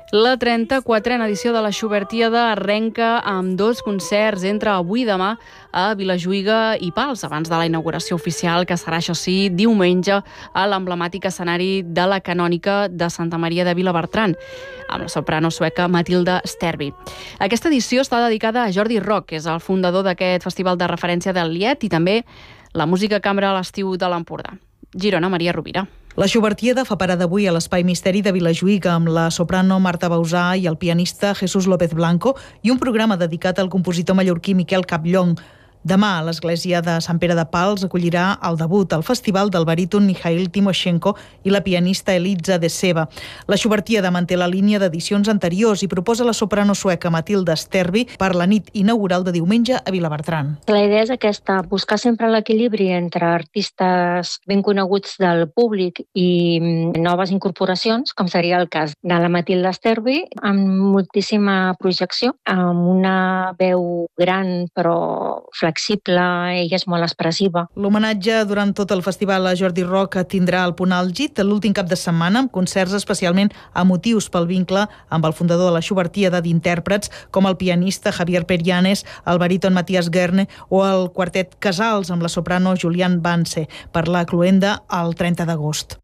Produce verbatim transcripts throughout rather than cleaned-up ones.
La trenta-quatrena edició de la Xubertíada arrenca amb dos concerts entre avui i demà a Vilajuïga i Pals, abans de la inauguració oficial, que serà, això sí, diumenge a l'emblemàtic escenari de la Canònica de Santa Maria de Vilabertran, amb la soprano sueca Matilda Sterby. Aquesta edició està dedicada a Jordi Roc, que és el fundador d'aquest festival de referència del Liet, i també la música cambra a l'estiu de l'Empordà. Girona, Maria Rovira. La Xubertíada fa parada avui a l'Espai Misteri de Vilajuïga amb la soprano Marta Bausà i el pianista Jesús López Blanco i un programa dedicat al compositor mallorquí Miquel Capllong. Demà, l'església de Sant Pere de Pals acollirà el debut al festival del baríton Mikhail Timoshenko i la pianista Elitza de Seba. La Xubertíada manté la línia d'edicions anteriors i proposa la soprano sueca Matilda Sterby per la nit inaugural de diumenge a Vilabertran. La idea és aquesta, buscar sempre l'equilibri entre artistes ben coneguts del públic i noves incorporacions, com seria el cas de la Matilda Sterby, amb moltíssima projecció, amb una veu gran però flexible, ella és molt expressiva. L'homenatge durant tot el festival a Jordi Roc tindrà el punt àlgid l'últim cap de setmana amb concerts especialment emotius pel vincle amb el fundador de la Xubertíada d'intèrprets com el pianista Javier Perianes, el baríton Matías Guerne o el quartet Casals amb la soprano Julián Vance per la cloenda el trenta d'agost.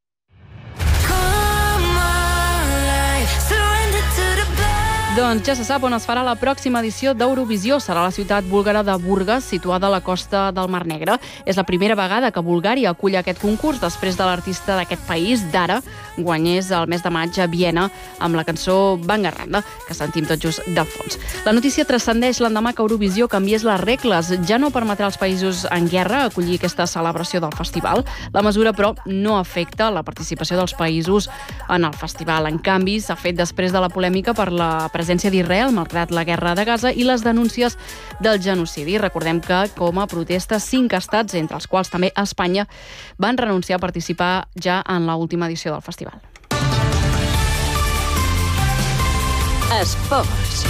Doncs ja se sap on es farà la pròxima edició d'Eurovisió. Serà la ciutat búlgara de Burgas, situada a la costa del Mar Negre. És la primera vegada que Bulgària acull aquest concurs després de l'artista d'aquest país, Dara, guanyés el mes de maig a Viena amb la cançó Bangarranda, que sentim tot just del fons. La notícia transcendeix l'endemà que Eurovisió canviés les regles. Ja no permetrà als països en guerra acollir aquesta celebració del festival. La mesura, però, no afecta la participació dels països en el festival. En canvi, s'ha fet després de la polèmica per la presència d'Israel, malgrat la guerra de Gaza i les denúncies del genocidi. Recordem que, com a protesta, cinc estats, entre els quals també Espanya, van renunciar a participar ja en l'última edició del festival. Esports.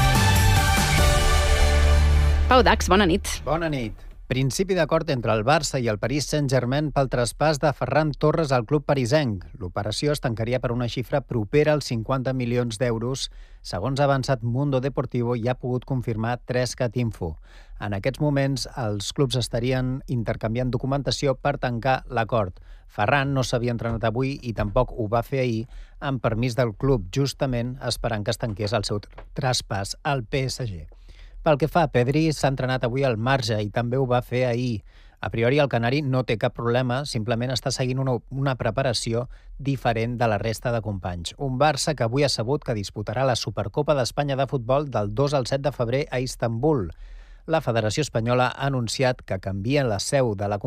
Pau Dax, bona nit. Bona nit. Principi d'acord entre el Barça i el Paris Saint-Germain pel traspàs de Ferran Torres al club parisenc. L'operació es tancaria per una xifra propera als cinquanta milions d'euros, segons ha avançat Mundo Deportivo i ha pogut confirmar Trescat Info. En aquests moments, els clubs estarien intercanviant documentació per tancar l'acord. Ferran no s'havia entrenat avui i tampoc ho va fer ahir, amb permís del club, justament esperant que es tanqués el seu traspàs al P S G. Pel que fa a Pedri, s'ha entrenat avui al marge i també ho va fer ahir. A priori, el canari no té cap problema, simplement està seguint una, una preparació diferent de la resta de companys. Un Barça que avui ha sabut que disputarà la Supercopa d'Espanya de futbol del dos al set de febrer a Istanbul. La Federació Espanyola ha anunciat que canvien la seu de la